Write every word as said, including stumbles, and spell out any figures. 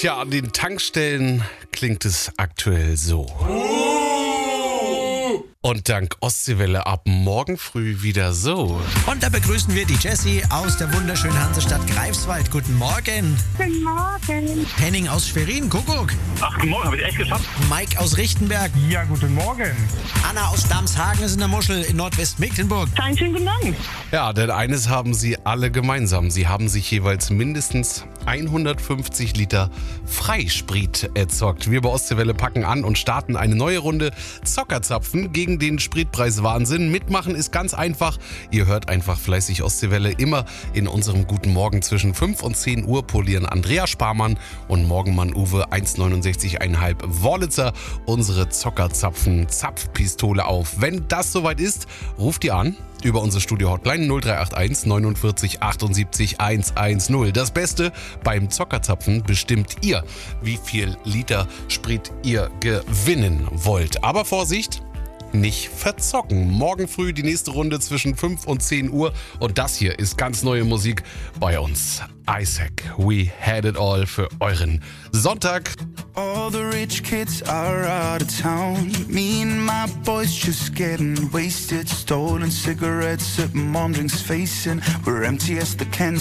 Tja, an den Tankstellen klingt es aktuell so. Und dank Ostseewelle ab morgen früh wieder so. Und da begrüßen wir die Jessie aus der wunderschönen Hansestadt Greifswald. Guten Morgen. Guten Morgen. Henning aus Schwerin, Kuckuck. Ach, guten Morgen, habe ich echt geschafft. Mike aus Richtenberg. Ja, guten Morgen. Anna aus Damshagen ist in der Muschel in Nordwestmecklenburg. Einen schönen guten Morgen. Ja, denn eines haben sie alle gemeinsam. Sie haben sich jeweils mindestens hundertfünfzig Liter Freisprit erzockt. Wir bei Ostseewelle packen an und starten eine neue Runde Zockerzapfen gegen den Spritpreiswahnsinn. Mitmachen ist ganz einfach. Ihr hört einfach fleißig Ostseewelle. Immer in unserem Guten Morgen zwischen fünf und zehn Uhr polieren Andrea Sparmann und Morgenmann Uwe eins Komma neunundsechzig Komma fünf Wollitzer unsere Zockerzapfen-Zapfpistole auf. Wenn das soweit ist, ruft ihr an über unsere Studio-Hotline null drei acht eins neunundvierzig achtundsiebzig hundertzehn. Das Beste beim Zockerzapfen bestimmt ihr, wie viel Liter Sprit ihr gewinnen wollt. Aber Vorsicht! Nicht verzocken. Morgen früh die nächste Runde zwischen fünf und zehn Uhr. Und das hier ist ganz neue Musik bei uns. Isaac, we had it all für euren Sonntag. All the rich kids are out of town. Me and my boys just getting wasted. Stolen cigarettes at mom drinks facing. We're empty as the cans.